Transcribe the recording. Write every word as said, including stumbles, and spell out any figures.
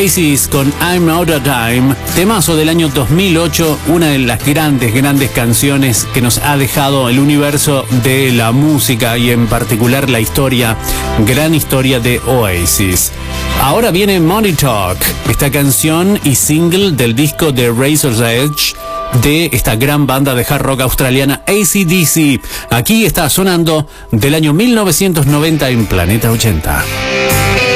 Oasis con I'm Out of Time, temazo del año dos mil ocho, una de las grandes, grandes canciones que nos ha dejado el universo de la música y en particular la historia, gran historia de Oasis. Ahora viene Money Talk, esta canción y single del disco de Razor's Edge de esta gran banda de hard rock australiana A C D C. Aquí está sonando del año mil novecientos noventa en Planeta ochenta.